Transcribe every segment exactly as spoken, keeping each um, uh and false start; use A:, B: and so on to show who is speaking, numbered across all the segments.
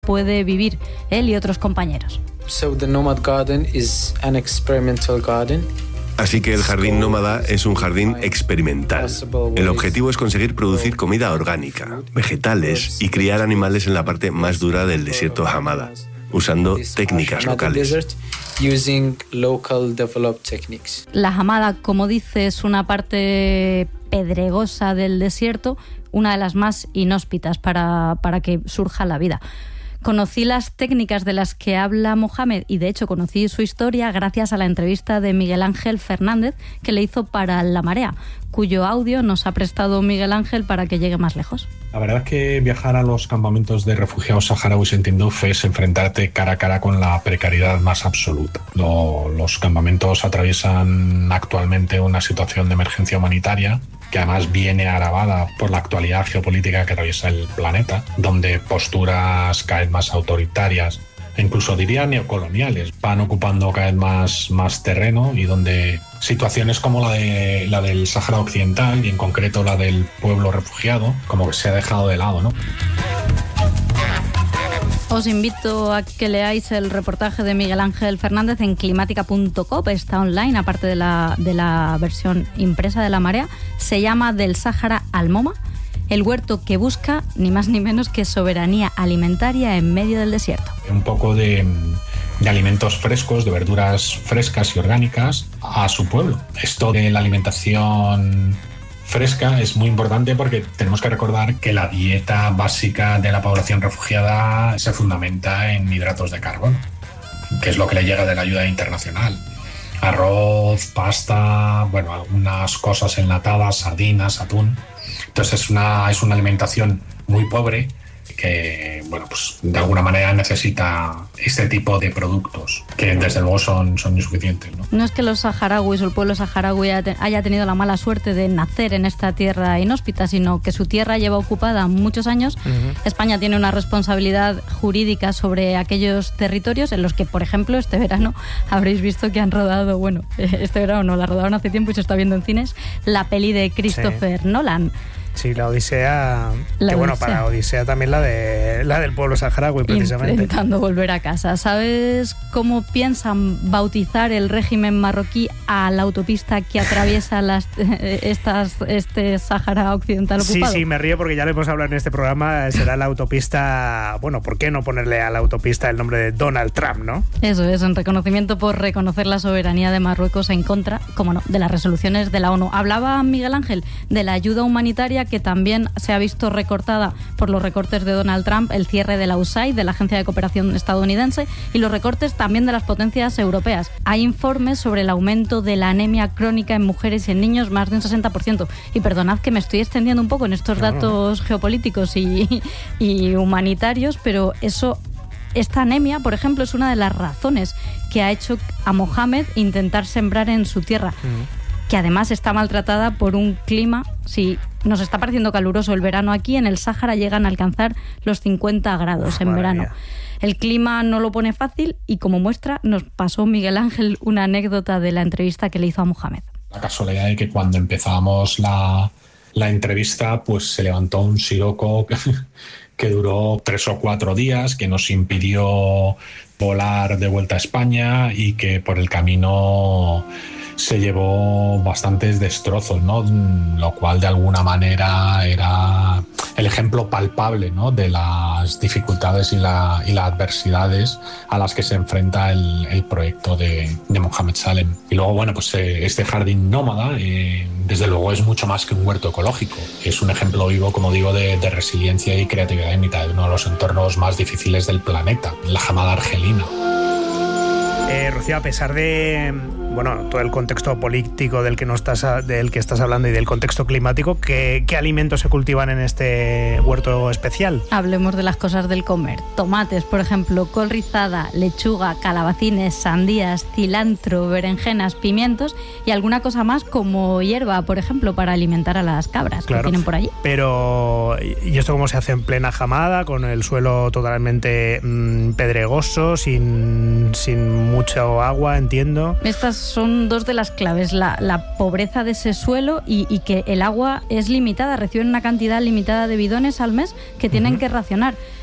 A: puede vivir él y otros compañeros.
B: So the Nomad Garden is an experimental garden.
C: Así que el jardín nómada es un jardín experimental. El objetivo es conseguir producir comida orgánica, vegetales y criar animales en la parte más dura del desierto Hamada, usando técnicas locales.
A: La Hamada, como dice, es una parte pedregosa del desierto, una de las más inhóspitas para, para que surja la vida. Conocí las técnicas de las que habla Mohamed y de hecho conocí su historia gracias a la entrevista de Miguel Ángel Fernández que le hizo para La Marea, cuyo audio nos ha prestado Miguel Ángel para que llegue más lejos.
D: La verdad es que viajar a los campamentos de refugiados saharauis en Tinduf es enfrentarte cara a cara con la precariedad más absoluta. Lo, los campamentos atraviesan actualmente una situación de emergencia humanitaria que además viene agravada por la actualidad geopolítica que atraviesa el planeta, donde posturas cada vez más autoritarias e incluso diría neocoloniales van ocupando cada vez más, más terreno y donde situaciones como la, de, la del Sáhara Occidental y en concreto la del pueblo refugiado como que se ha dejado de lado, ¿no?
A: Os invito a que leáis el reportaje de Miguel Ángel Fernández en climática punto com, está online, aparte de la, de la versión impresa de La Marea. Se llama Del Sáhara al MoMA, el huerto que busca ni más ni menos que soberanía alimentaria en medio del desierto.
D: Un poco de, de alimentos frescos, de verduras frescas y orgánicas a su pueblo. Esto de la alimentación fresca es muy importante porque tenemos que recordar que la dieta básica de la población refugiada se fundamenta en hidratos de carbono, que es lo que le llega de la ayuda internacional. Arroz, pasta, bueno, algunas cosas enlatadas, sardinas, atún. Entonces es una, es una alimentación muy pobre que, bueno, pues de alguna manera necesita este tipo de productos que desde luego son, son insuficientes, ¿no?
A: No es que los saharauis o el pueblo saharaui haya tenido la mala suerte de nacer en esta tierra inhóspita, sino que su tierra lleva ocupada muchos años. Uh-huh. España tiene una responsabilidad jurídica sobre aquellos territorios en los que, por ejemplo, este verano habréis visto que han rodado, bueno, este verano no, la rodaron hace tiempo y se está viendo en cines, la peli de Christopher sí. Nolan.
E: Sí, la Odisea, la que bueno, Odisea. Para Odisea también la de la del pueblo saharaui, precisamente.
A: Intentando volver a casa. ¿Sabes cómo piensan bautizar el régimen marroquí a la autopista que atraviesa las, estas, este Sáhara Occidental ocupado?
E: Sí, sí, me río porque ya lo hemos hablado en este programa, será la autopista, bueno, ¿por qué no ponerle a la autopista el nombre de Donald Trump, no?
A: Eso es, en reconocimiento por reconocer la soberanía de Marruecos en contra, como no, de las resoluciones de la ONU. Hablaba Miguel Ángel de la ayuda humanitaria que también se ha visto recortada por los recortes de Donald Trump, el cierre de la U S A I D, de la Agencia de Cooperación Estadounidense, y los recortes también de las potencias europeas. Hay informes sobre el aumento de la anemia crónica en mujeres y en niños, más de un sesenta por ciento. Y perdonad que me estoy extendiendo un poco en estos datos geopolíticos y, y humanitarios, pero eso... Esta anemia, por ejemplo, es una de las razones que ha hecho a Mohamed intentar sembrar en su tierra, mm. que además está maltratada por un clima... Si nos está pareciendo caluroso el verano aquí, en el Sáhara llegan a alcanzar los cincuenta grados Uf, en verano. Mía. El clima no lo pone fácil y como muestra nos pasó Miguel Ángel una anécdota de la entrevista que le hizo a Mohamed.
D: La casualidad de que cuando empezábamos la, la entrevista pues se levantó un siroco que, que duró tres o cuatro días, que nos impidió volar de vuelta a España y que por el camino se llevó bastantes destrozos, ¿no? Lo cual de alguna manera era el ejemplo palpable, ¿no? De las dificultades y, la, y las adversidades a las que se enfrenta el, el proyecto de, de Mohamed Salem. Y luego, bueno, pues eh, este jardín nómada, eh, desde luego es mucho más que un huerto ecológico. Es un ejemplo vivo, como digo, de, de resiliencia y creatividad en mitad de uno de los entornos más difíciles del planeta, la Hamada argelina.
E: Eh, Rocío, a pesar de bueno, todo el contexto político del que, no estás, del que estás hablando y del contexto climático, ¿qué, ¿qué alimentos se cultivan en este huerto especial?
A: Hablemos de las cosas del comer. Tomates, por ejemplo, col rizada, lechuga, calabacines, sandías, cilantro, berenjenas, pimientos y alguna cosa más como hierba, por ejemplo, para alimentar a las cabras claro, que tienen por allí.
E: Pero, ¿y esto cómo se hace en plena Hamada, con el suelo totalmente mmm, pedregoso, sin, sin mucho agua, entiendo?
A: Estas son dos de las claves, la, la pobreza de ese suelo y, y que el agua es limitada, reciben una cantidad limitada de bidones al mes que tienen uh-huh. que racionar.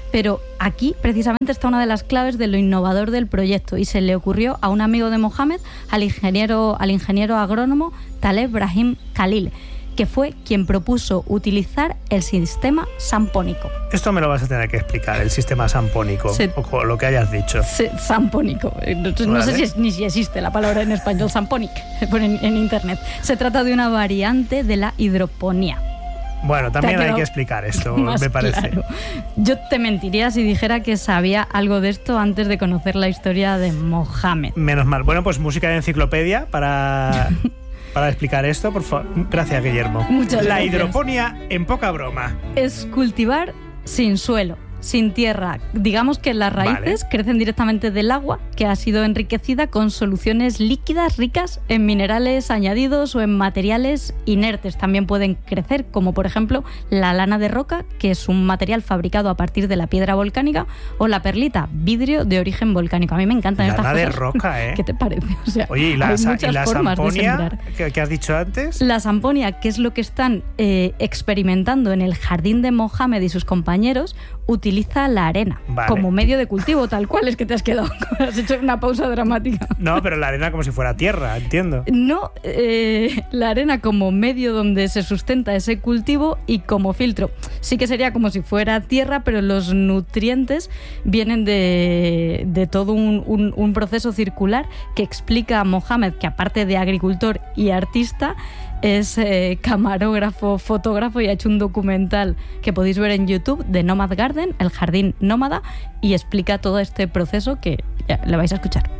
A: Pero aquí precisamente está una de las claves de lo innovador del proyecto y se le ocurrió a un amigo de Mohamed, al ingeniero, al ingeniero agrónomo Taleb Brahim Khalil, que fue quien propuso utilizar el sistema sampónico.
E: Esto me lo vas a tener que explicar, el sistema sampónico,
A: Se,
E: o lo que hayas dicho.
A: Se, sampónico. No, no ¿Vale? sé si es, ni si existe la palabra en español sampónic en, en internet. Se trata de una variante de la hidroponía.
E: Bueno, también hay que explicar esto, me parece.
A: Claro. Yo te mentiría si dijera que sabía algo de esto antes de conocer la historia de Mohamed.
E: Menos mal. Bueno, pues música de enciclopedia para... Para explicar esto, por favor. Gracias, Guillermo.
A: Muchas
E: La
A: gracias.
E: Hidroponía en poca broma.
A: Es cultivar sin suelo, sin tierra. Digamos que las raíces vale. crecen directamente del agua, que ha sido enriquecida con soluciones líquidas ricas en minerales añadidos o en materiales inertes. También pueden crecer, como por ejemplo la lana de roca, que es un material fabricado a partir de la piedra volcánica, o la perlita, vidrio de origen volcánico. A mí me encantan
E: la
A: estas
E: lana
A: cosas.
E: de roca, ¿eh?
A: ¿Qué te parece? O sea,
E: Oye, ¿y la,
A: hay muchas
E: y la
A: formas
E: samponia
A: de sembrar.
E: ¿Qué, ¿Qué has dicho antes?
A: La samponia, que es lo que están eh, experimentando en el jardín de Mohamed y sus compañeros, utiliza la arena vale. como medio de cultivo, tal cual. Es que te has quedado, has hecho una pausa dramática.
E: No, pero la arena como si fuera tierra, entiendo.
A: No, eh, la arena como medio donde se sustenta ese cultivo y como filtro. Sí que sería como si fuera tierra, pero los nutrientes vienen de, de todo un, un, un proceso circular que explica a Mohamed, que aparte de agricultor y artista, es eh, camarógrafo, fotógrafo y ha hecho un documental que podéis ver en YouTube de Nomad Garden, el jardín nómada, y explica todo este proceso que ya le vais a escuchar.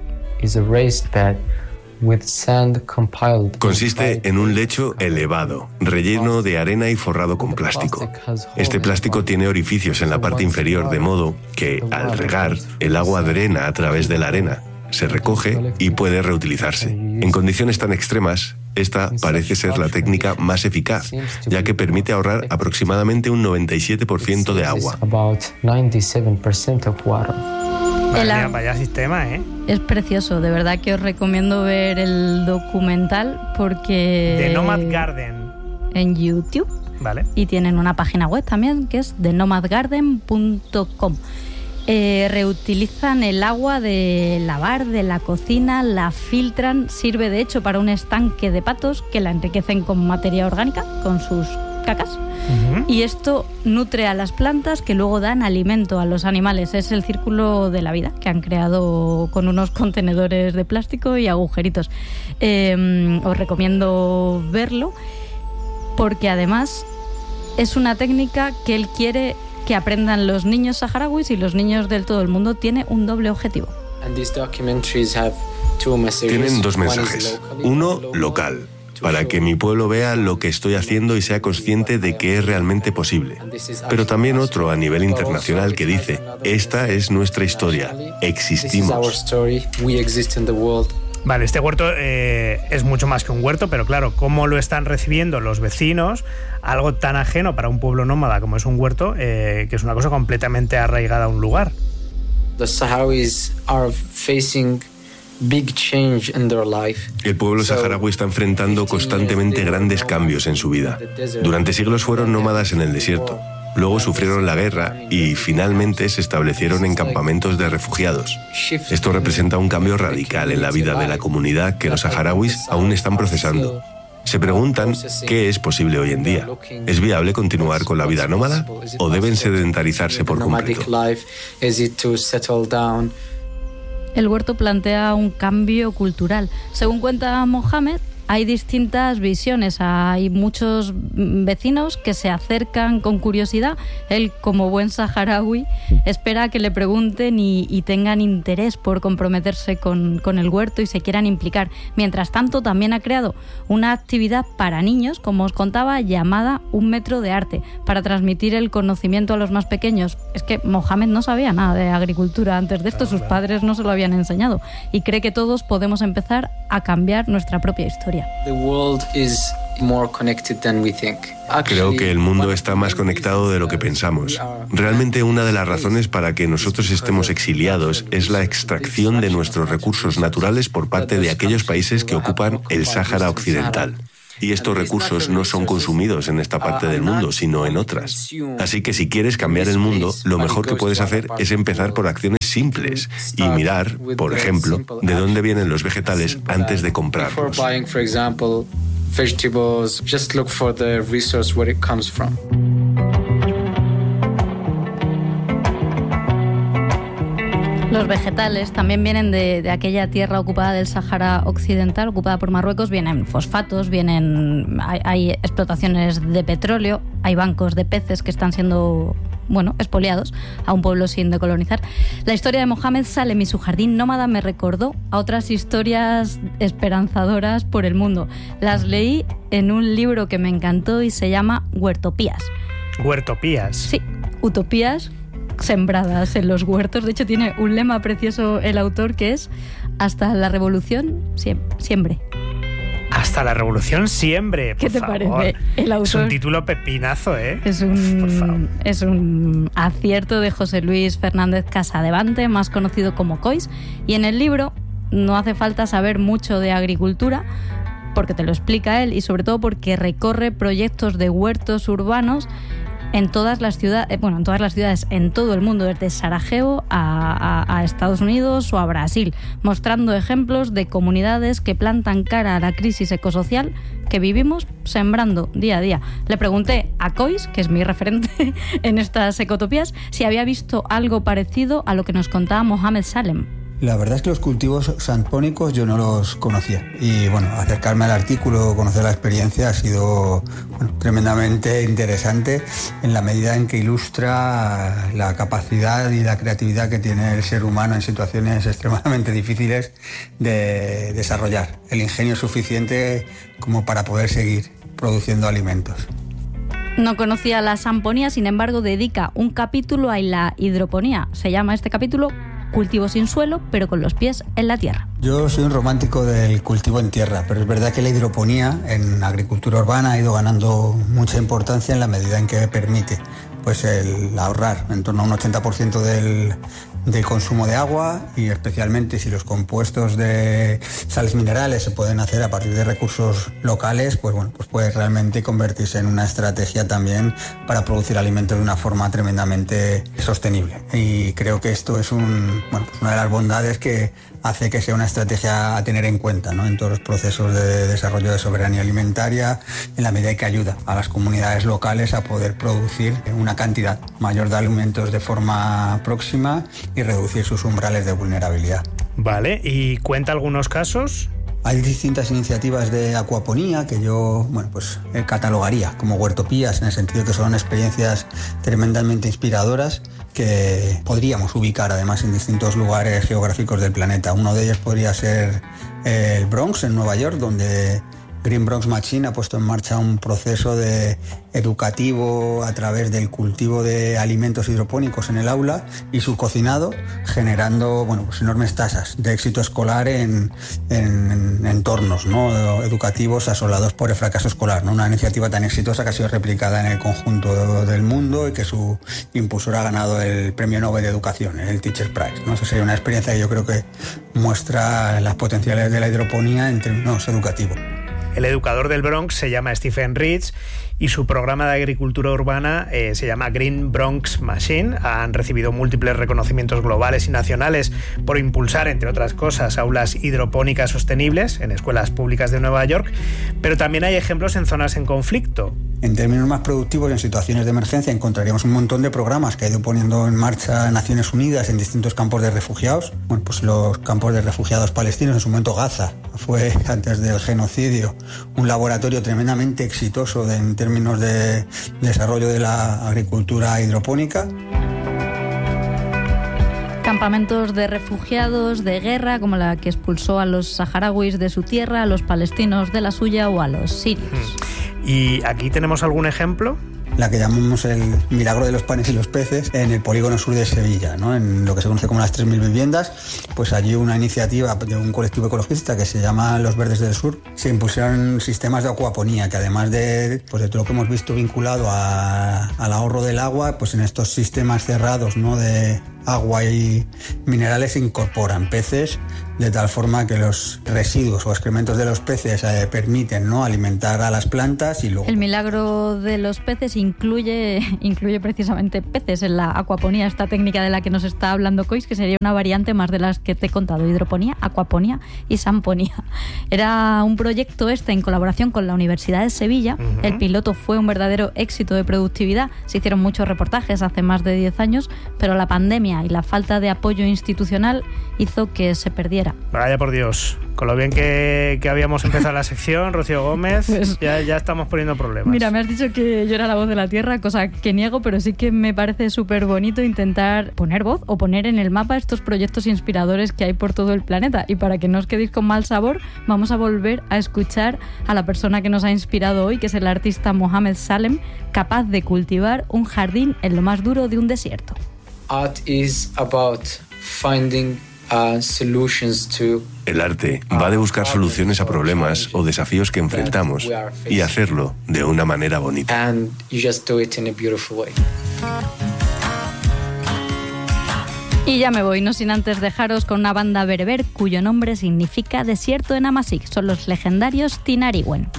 C: Consiste en un lecho elevado, relleno de arena y forrado con plástico. Este plástico tiene orificios en la parte inferior, de modo que, al regar, el agua drena a través de la arena, se recoge y puede reutilizarse. En condiciones tan extremas, esta parece ser la técnica más eficaz, ya que permite ahorrar aproximadamente un noventa y siete por ciento de agua.
E: Vaya, vaya sistema, ¿eh?
A: Es precioso, de verdad que os recomiendo ver el documental porque...
E: De Nomad Garden.
A: En YouTube.
E: Vale.
A: Y tienen una página web también que es de nomad garden punto com. Eh, reutilizan el agua de lavar, de la cocina, la filtran, sirve de hecho para un estanque de patos que la enriquecen con materia orgánica, con sus cacas. Uh-huh. Y esto nutre a las plantas que luego dan alimento a los animales. Es el círculo de la vida que han creado con unos contenedores de plástico y agujeritos. Eh, os recomiendo verlo porque además es una técnica que él quiere que aprendan los niños saharauis y los niños del todo el mundo. Tiene un doble objetivo.
C: Tienen dos mensajes. Uno, local, para que mi pueblo vea lo que estoy haciendo y sea consciente de que es realmente posible. Pero también otro a nivel internacional que dice, esta es nuestra historia, existimos.
E: Vale, este huerto eh, es mucho más que un huerto, pero claro, ¿cómo lo están recibiendo los vecinos? Algo tan ajeno para un pueblo nómada como es un huerto, eh, que es una cosa completamente arraigada a un lugar.
C: El pueblo saharaui está enfrentando constantemente grandes cambios en su vida. Durante siglos fueron nómadas en el desierto. Luego sufrieron la guerra y finalmente se establecieron en campamentos de refugiados. Esto representa un cambio radical en la vida de la comunidad que los saharauis aún están procesando. Se preguntan qué es posible hoy en día. ¿Es viable continuar con la vida nómada o deben sedentarizarse por completo?
A: El huerto plantea un cambio cultural. Según cuenta Mohamed, hay distintas visiones, hay muchos vecinos que se acercan con curiosidad. Él, como buen saharaui, espera que le pregunten y, y tengan interés por comprometerse con, con el huerto y se quieran implicar. Mientras tanto, también ha creado una actividad para niños, como os contaba, llamada Un Metro de Arte, para transmitir el conocimiento a los más pequeños. Es que Mohamed no sabía nada de agricultura antes de esto, sus padres no se lo habían enseñado, y cree que todos podemos empezar a cambiar nuestra propia historia.
C: Creo que el mundo está más conectado de lo que pensamos. Realmente una de las razones para que nosotros estemos exiliados es la extracción de nuestros recursos naturales por parte de aquellos países que ocupan el Sáhara Occidental. Y estos recursos no son consumidos en esta parte del mundo, sino en otras. Así que si quieres cambiar el mundo, lo mejor que puedes hacer es empezar por acciones simples y mirar, por ejemplo, de dónde vienen los vegetales antes de comprarlos.
B: Vegetables, just look for the resource where it comes from.
A: Los vegetales también vienen de, de aquella tierra ocupada del Sáhara Occidental, ocupada por Marruecos. Vienen fosfatos, vienen hay, hay explotaciones de petróleo, hay bancos de peces que están siendo, bueno, expoliados a un pueblo sin decolonizar. La historia de Mohamed Salem y su jardín nómada me recordó a otras historias esperanzadoras por el mundo. Las leí en un libro que me encantó y se llama Huertopías.
E: ¿Huertopías?
A: Sí, utopías sembradas en los huertos. De hecho, tiene un lema precioso el autor que es: hasta la revolución, siempre.
E: Hasta la revolución siempre, por
A: ¿Qué te
E: favor.
A: parece? El autor,
E: es un título pepinazo, ¿eh?
A: Es un, es un acierto de José Luis Fernández Casadevante, más conocido como Cois. Y en el libro no hace falta saber mucho de agricultura, porque te lo explica él, y sobre todo porque recorre proyectos de huertos urbanos en todas las ciudades, bueno, en todas las ciudades, en todo el mundo, desde Sarajevo a, a, a Estados Unidos o a Brasil, mostrando ejemplos de comunidades que plantan cara a la crisis ecosocial que vivimos sembrando día a día. Le pregunté a Cois, que es mi referente en estas ecotopías, si había visto algo parecido a lo que nos contaba Mohamed Salem.
F: La verdad es que los cultivos sanpónicos yo no los conocía y bueno, acercarme al artículo, conocer la experiencia ha sido bueno, tremendamente interesante en la medida en que ilustra la capacidad y la creatividad que tiene el ser humano en situaciones extremadamente difíciles de desarrollar el ingenio suficiente como para poder seguir produciendo alimentos.
A: No conocía la samponía, sin embargo dedica un capítulo a la hidroponía. Se llama este capítulo Cultivo sin suelo, pero con los pies en la tierra.
F: Yo soy un romántico del cultivo en tierra, pero es verdad que la hidroponía en agricultura urbana ha ido ganando mucha importancia en la medida en que permite pues el ahorrar en torno a un ochenta por ciento del, del consumo de agua, y especialmente si los compuestos de sales minerales se pueden hacer a partir de recursos locales, pues bueno, pues puede realmente convertirse en una estrategia también para producir alimentos de una forma tremendamente sostenible. Y creo que esto es un, bueno, pues una de las bondades que hace que sea una estrategia a tener en cuenta, ¿no?, en todos los procesos de desarrollo de soberanía alimentaria, en la medida que ayuda a las comunidades locales a poder producir una cantidad mayor de alimentos de forma próxima y reducir sus umbrales de vulnerabilidad.
E: Vale, ¿y cuenta algunos casos?
F: Hay distintas iniciativas de acuaponía que yo, bueno, pues catalogaría como huertopías, en el sentido que son experiencias tremendamente inspiradoras que podríamos ubicar además en distintos lugares geográficos del planeta. Uno de ellos podría ser el Bronx, en Nueva York, donde Green Bronx Machine ha puesto en marcha un proceso de educativo a través del cultivo de alimentos hidropónicos en el aula y su cocinado, generando bueno, pues enormes tasas de éxito escolar en, en, en entornos, ¿no?, educativos asolados por el fracaso escolar, ¿no? Una iniciativa tan exitosa que ha sido replicada en el conjunto del mundo y que su impulsor ha ganado el Premio Nobel de Educación, el Teacher Prize, ¿no? Eso sería una experiencia que yo creo que muestra las potencialidades de la hidroponía en términos educativos.
E: El educador del Bronx se llama Stephen Rich y su programa de agricultura urbana eh, se llama Green Bronx Machine. Han recibido múltiples reconocimientos globales y nacionales por impulsar, entre otras cosas, aulas hidropónicas sostenibles en escuelas públicas de Nueva York, pero también hay ejemplos en zonas en conflicto.
F: En términos más productivos, en situaciones de emergencia, encontraríamos un montón de programas que ha ido poniendo en marcha Naciones Unidas en distintos campos de refugiados. Bueno, pues los campos de refugiados palestinos, en su momento Gaza, fue antes del genocidio un laboratorio tremendamente exitoso de, en términos de desarrollo de la agricultura hidropónica.
A: Campamentos de refugiados de guerra, como la que expulsó a los saharauis de su tierra, a los palestinos de la suya o a los sirios.
E: ¿Y aquí tenemos algún ejemplo?
F: La que llamamos el milagro de los panes y los peces, en el polígono sur de Sevilla, ¿no?, en lo que se conoce como las tres mil viviendas. Pues allí una iniciativa de un colectivo ecologista que se llama Los Verdes del Sur, se impusieron sistemas de acuaponía que, además de, pues de todo lo que hemos visto vinculado a, al ahorro del agua, pues en estos sistemas cerrados, ¿no?, de agua y minerales se incorporan peces, de tal forma que los residuos o excrementos de los peces eh, permiten, ¿no?, alimentar a las plantas y luego...
A: El milagro de los peces incluye, incluye precisamente peces en la acuaponía, esta técnica de la que nos está hablando Kois, que sería una variante más de las que te he contado: hidroponía, acuaponía y samponía. Era un proyecto este en colaboración con la Universidad de Sevilla. Uh-huh. El piloto fue un verdadero éxito de productividad. Se hicieron muchos reportajes hace más de diez años, pero la pandemia y la falta de apoyo institucional hizo que se perdiera.
E: Vaya por Dios, con lo bien que, que habíamos empezado la sección, Rocío Gómez, pues, ya, ya estamos poniendo problemas.
A: Mira, me has dicho que yo era la voz de la tierra, cosa que niego, pero sí que me parece súper bonito intentar poner voz o poner en el mapa estos proyectos inspiradores que hay por todo el planeta. Y para que no os quedéis con mal sabor, vamos a volver a escuchar a la persona que nos ha inspirado hoy, que es el artista Mohamed Salem, capaz de cultivar un jardín en lo más duro de un desierto.
B: Art is about finding Uh, solutions to
C: El arte va de buscar soluciones a problemas o desafíos que enfrentamos y hacerlo de una manera bonita.
B: And you just do it in a beautiful way.
A: Y ya me voy, no sin antes dejaros con una banda bereber cuyo nombre significa desierto en Amasik. Son los legendarios Tinariwen.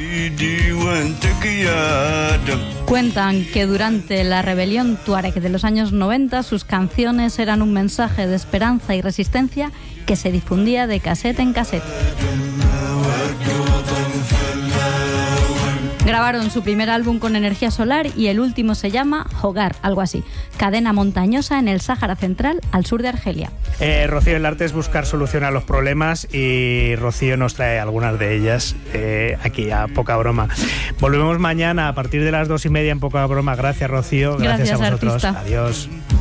A: Cuentan que durante la rebelión tuareg de los años noventa sus canciones eran un mensaje de esperanza y resistencia que se difundía de casete en casete. Grabaron su primer álbum con energía solar y el último se llama Hogar, algo así. Cadena montañosa en el Sáhara Central, al sur de Argelia.
E: Eh, Rocío, el arte es buscar solución a los problemas y Rocío nos trae algunas de ellas eh, aquí a Poca Broma. Volvemos mañana a partir de las dos y media en Poca Broma. Gracias, Rocío. Gracias,
A: Gracias
E: a vosotros.
A: Artista.
E: Adiós.